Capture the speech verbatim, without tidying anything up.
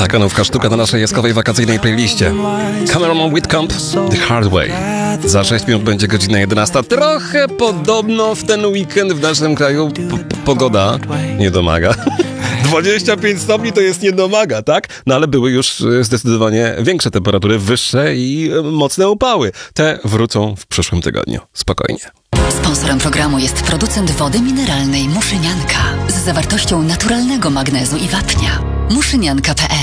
Taka nowka sztuka na naszej jaskowej wakacyjnej playliście. Cameron Whitcomb, The Hard Way. Za sześć minut będzie godzina jedenasta. Trochę podobno w ten weekend w naszym kraju p- pogoda nie domaga. dwadzieścia pięć stopni to jest nie domaga, tak? No ale były już zdecydowanie większe temperatury, wyższe i mocne upały. Te wrócą w przyszłym tygodniu. Spokojnie. Sponsorem programu jest producent wody mineralnej Muszynianka z zawartością naturalnego magnezu i wapnia. muszynianka kropka pe el